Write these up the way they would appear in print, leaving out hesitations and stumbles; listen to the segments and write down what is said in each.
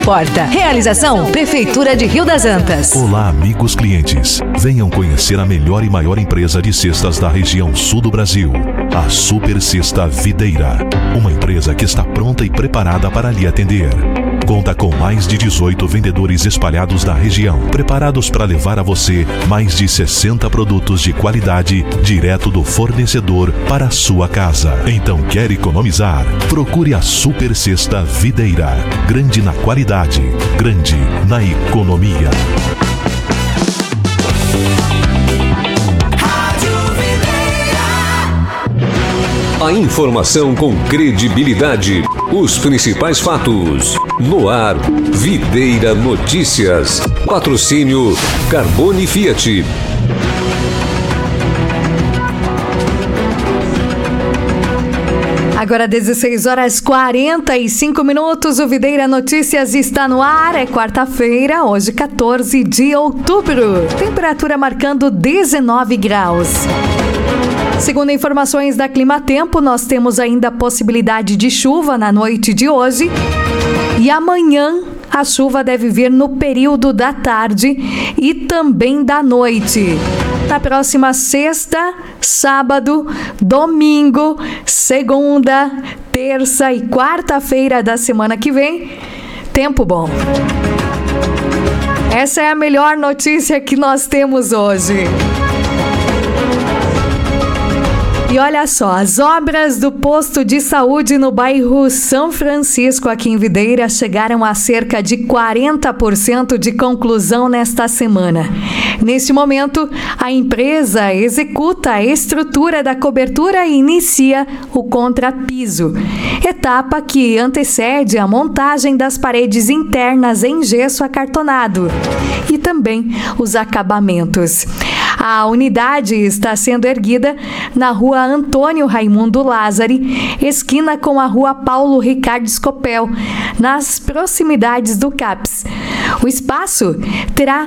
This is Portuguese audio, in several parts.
Porta. Realização Prefeitura de Rio das Antas. Olá, amigos clientes. Venham conhecer a melhor e maior empresa de cestas da região sul do Brasil. A Super Cesta Videira. Uma empresa que está pronta e preparada para lhe atender. Conta com mais de 18 vendedores espalhados na região, preparados para levar a você mais de 60 produtos de qualidade direto do fornecedor para a sua casa. Então, quer economizar? Procure a Super Cesta Videira. Grande na qualidade, grande na economia. A informação com credibilidade. Os principais fatos. No ar, Videira Notícias. Patrocínio Carbone Fiat. Agora 16h45, o Videira Notícias está no ar. É quarta-feira, hoje 14 de outubro. Temperatura marcando 19 graus. Segundo informações da Climatempo, nós temos ainda a possibilidade de chuva na noite de hoje. E amanhã a chuva deve vir no período da tarde e também da noite. Na próxima sexta, sábado, domingo, segunda, terça e quarta-feira da semana que vem, tempo bom. Essa é a melhor notícia que nós temos hoje. E olha só, as obras do posto de saúde no bairro São Francisco, aqui em Videira, chegaram a cerca de 40% de conclusão nesta semana. Neste momento, a empresa executa a estrutura da cobertura e inicia o contrapiso, etapa que antecede a montagem das paredes internas em gesso acartonado e também os acabamentos. A unidade está sendo erguida na rua Antônio Raimundo Lázari, esquina com a rua Paulo Ricardo Scopel, nas proximidades do CAPS. O espaço terá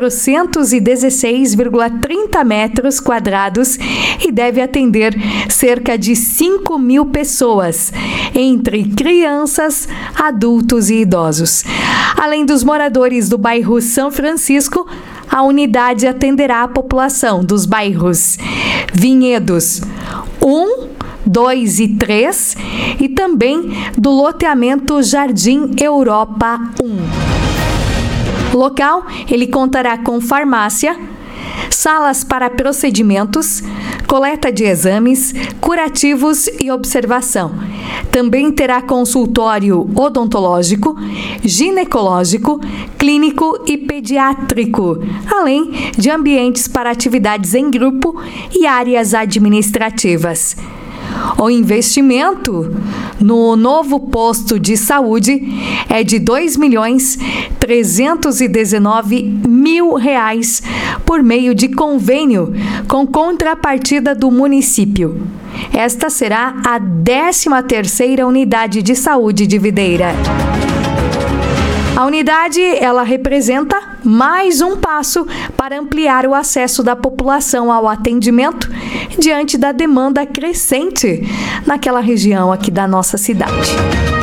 416,30 metros quadrados e deve atender cerca de 5.000 pessoas, entre crianças, adultos e idosos. Além dos moradores do bairro São Francisco, a unidade atenderá a população dos bairros Vinhedos 1, 2 e 3 e também do loteamento Jardim Europa 1. O local, ele contará com farmácia, salas para procedimentos, coleta de exames, curativos e observação. Também terá consultório odontológico, ginecológico, clínico e pediátrico, além de ambientes para atividades em grupo e áreas administrativas. O investimento no novo posto de saúde é de R$ 2.319.000 por meio de convênio com contrapartida do município. Esta será a 13ª unidade de saúde de Videira. A unidade, ela representa mais um passo para ampliar o acesso da população ao atendimento diante da demanda crescente naquela região aqui da nossa cidade.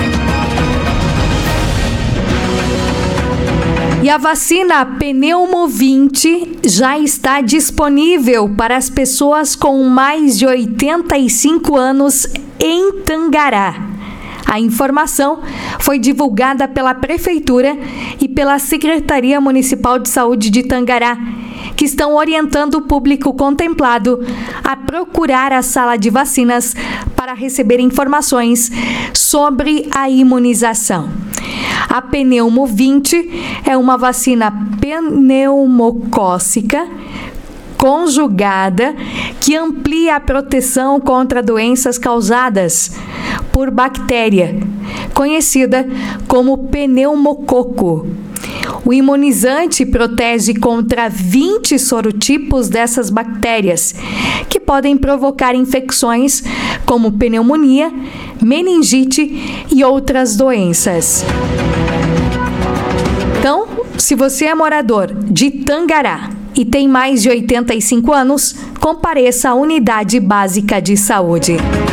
E a vacina Pneumo 20 já está disponível para as pessoas com mais de 85 anos em Tangará. A informação foi divulgada pela Prefeitura e pela Secretaria Municipal de Saúde de Tangará, que estão orientando o público contemplado a procurar a sala de vacinas para receber informações sobre a imunização. A Pneumo 20 é uma vacina pneumocócica conjugada que amplia a proteção contra doenças causadas por bactéria, conhecida como pneumococo. O imunizante protege contra 20 sorotipos dessas bactérias, que podem provocar infecções como pneumonia, meningite e outras doenças. Então, se você é morador de Tangará e tem mais de 85 anos, compareça à Unidade Básica de Saúde.